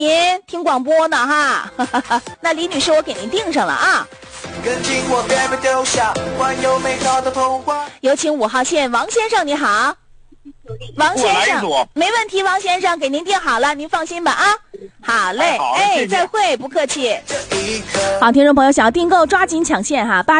您听广播呢哈，那李女士我给您订上了啊。有请5号线王先生，你好。王先生，没问题，王先生给您订好了，您放心吧啊。好嘞，哎，再会，不客气。好，听众朋友想要订购抓紧抢线哈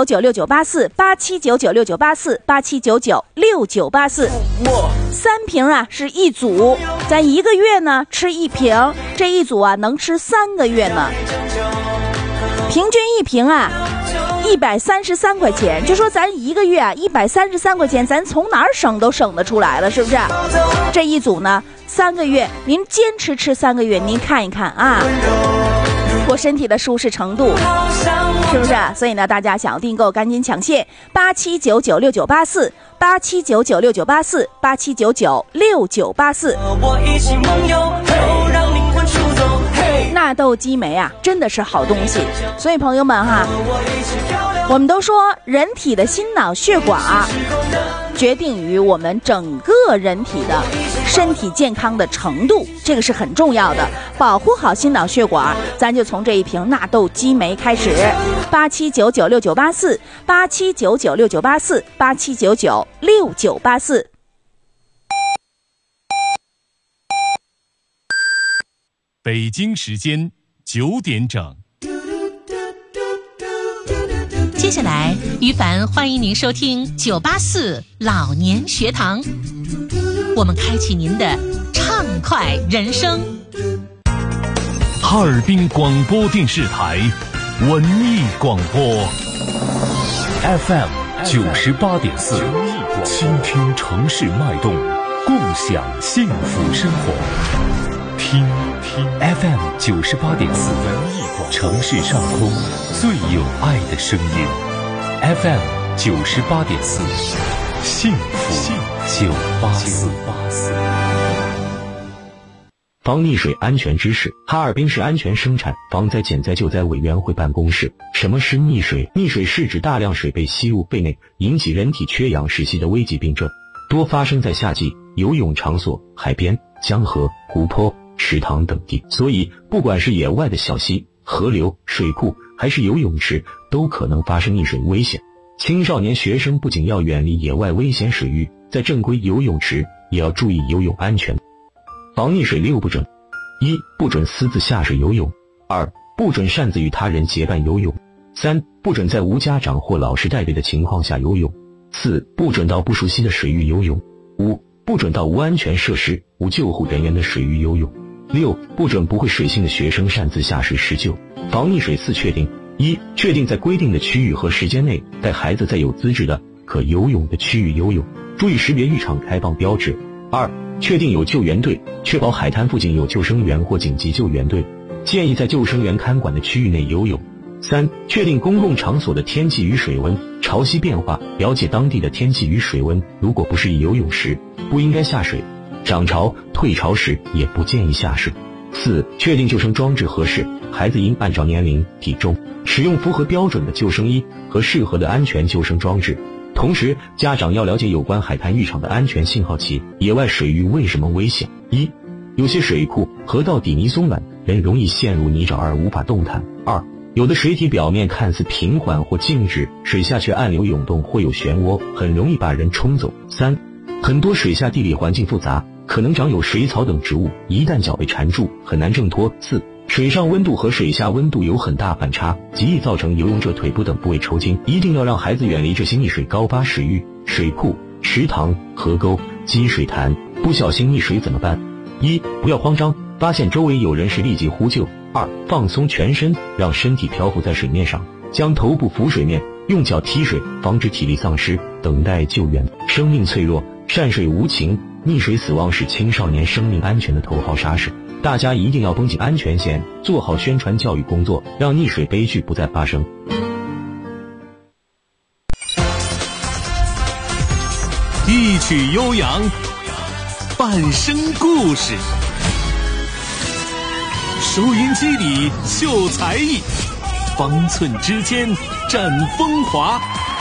，87996984，87996984，87996984，三瓶啊是一组，咱1个月呢吃1瓶，这一组啊能吃3个月呢，平均1瓶啊133块钱，就说咱1个月啊133块钱，咱从哪儿省都省得出来了，是不是？这一组呢3个月，您坚持吃3个月，您看一看啊，我身体的舒适程度，是不是？所以呢，大家想要订购赶紧抢线，87996984，87996984，87996984。纳豆激酶啊，真的是好东西。所以朋友们哈，我们都说人体的心脑血管啊，决定于我们整个人体的身体健康的程度，这个是很重要的。保护好心脑血管，咱就从这一瓶纳豆激酶开始。87996984，87996984，87996984。 北京时间9点整。 接下来，于凡欢迎您收听984老年学堂，我们开启您的畅快人生。 哈尔滨广播电视台文艺广播 FM 98.4，倾听城市脉动，共享幸福生活。听 FM 98.4，城市上空最有爱的声音。FM 98.4，幸福984。 防溺水安全知识。哈尔滨市安全生产防灾减灾救灾委员会办公室。什么是溺水？溺水是指大量水被吸入肺内，引起人体缺氧窒息的危急病症，多发生在夏季游泳场所、海边、江河、湖泊、池塘等地。所以不管是野外的小溪、河流、水库，还是游泳池，都可能发生溺水危险。青少年学生不仅要远离野外危险水域，在正规游泳池也要注意游泳安全。防溺水6不准： 1. 不准私自下水游泳； 2. 不准擅自与他人结伴游泳； 3. 不准在无家长或老师带队的情况下游泳； 4. 不准到不熟悉的水域游泳； 5. 不准到无安全设施、无救护人员的水域游泳； 6. 不准不会水性的学生擅自下水施救。防溺水4确定： 1. 确定在规定的区域和时间内带孩子在有资质的可游泳的区域游泳，注意识别浴场开放标志。2. 确定有救援队，确保海滩附近有救生员或紧急救援队，建议在救生员看管的区域内游泳。3. 确定公共场所的天气与水温、潮汐变化，了解当地的天气与水温，如果不适宜游泳时，不应该下水；涨潮、退潮时也不建议下水。4. 确定救生装置合适，孩子应按照年龄、体重，使用符合标准的救生衣和适合的安全救生装置。同时，家长要了解有关海滩浴场的安全信号器。野外水域为什么危险？1. 有些水库、河道底泥松软，人容易陷入泥沼而无法动弹。2. 有的水体表面看似平缓或静止，水下却暗流涌动或有漩涡，很容易把人冲走。3. 很多水下地理环境复杂，可能长有水草等植物，一旦脚被缠住，很难挣脱。4. 水上温度和水下温度有很大反差，极易造成游泳者腿部等部位抽筋。一定要让孩子远离这些溺水高发水域、水库、池塘、河沟、积水潭。不小心溺水怎么办？1. 不要慌张，发现周围有人时立即呼救。2. 放松全身，让身体漂浮在水面上，将头部浮水面，用脚踢水，防止体力丧失，等待救援。生命脆弱，善水无情，溺水死亡是青少年生命安全的头号杀手。大家一定要绷紧安全线，做好宣传教育工作，让溺水悲剧不再发生。 一曲悠扬，半生故事，收音机里秀才艺，方寸之间展风华。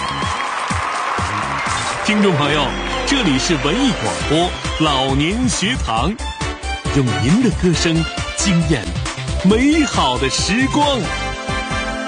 听众朋友，这里是文艺广播老年学堂，用您的歌声经验，美好的时光。